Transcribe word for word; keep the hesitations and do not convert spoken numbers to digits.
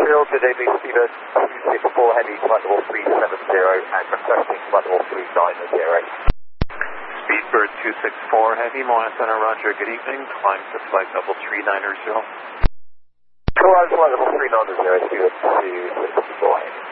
Imperial, good day, Speedbird two six four Heavy, flight level three seven zero, and requesting flight level three nine zero. Speedbird two six four Heavy, Moana Center, roger, good evening, climb to flight level three nine zero. Climb flight level three nine zero, Speedbird two six four Heavy.